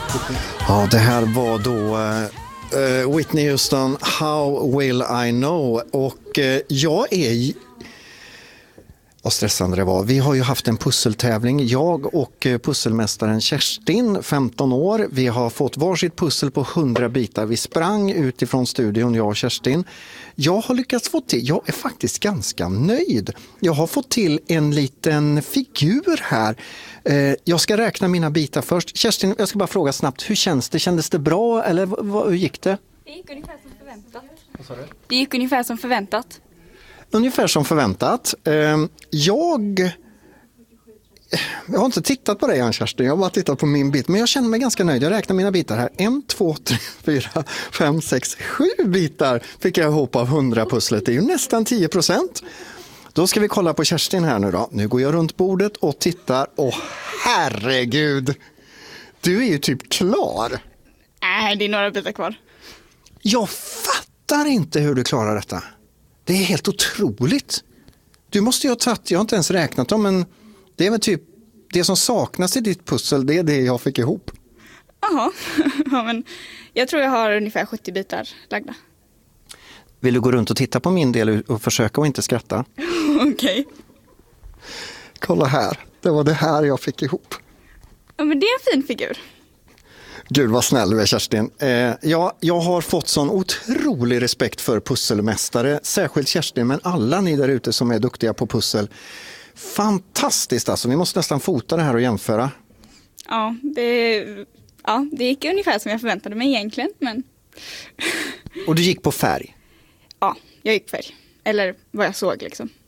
Ja, det här var då Whitney Houston, How Will I Know? Och jag är... Vad stressande det var. Vi har ju haft en pusseltävling, jag och pusselmästaren Kerstin, 15 år. Vi har fått varsitt pussel på 100 bitar. Vi sprang utifrån studion, jag och Kerstin. Jag har lyckats få till, jag är faktiskt ganska nöjd. Jag har fått till en liten figur här. Jag ska räkna mina bitar först. Kerstin, jag ska bara fråga snabbt, hur känns det? Kändes det bra eller hur gick det? Det gick ungefär som förväntat. Vad sa du? Det gick ungefär som förväntat. Ungefär som förväntat. Jag har inte tittat på dig än, Kerstin. Jag har bara tittat på min bit. Men jag känner mig ganska nöjd. Jag räknar mina bitar här. 1, 2, 3, 4, 5, 6, 7 bitar fick jag ihop av 100 pusslet. Det är ju nästan 10%. Då ska vi kolla på Kerstin här nu då. Nu går jag runt bordet och tittar. Åh, herregud! Du är ju typ klar. Nej, det är några bitar kvar. Jag fattar inte hur du klarar detta. Det är helt otroligt. Du måste ju ha tagit, jag har inte ens räknat dem, men det är väl typ det som saknas i ditt pussel, det är det jag fick ihop. Jaha, ja, men jag tror jag har ungefär 70 bitar lagda. Vill du gå runt och titta på min del och försöka och inte skratta? Okej. Kolla här, det var det här jag fick ihop. Ja, men det är en fin figur. Gud vad snäll du är, Kerstin. Jag har fått sån otrolig respekt för pusselmästare. Särskilt Kerstin, men alla ni där ute som är duktiga på pussel. Fantastiskt alltså. Vi måste nästan fota det här och jämföra. Ja, det gick ungefär som jag förväntade mig egentligen. Men... Och du gick på färg? Ja, jag gick färg. Eller vad jag såg liksom.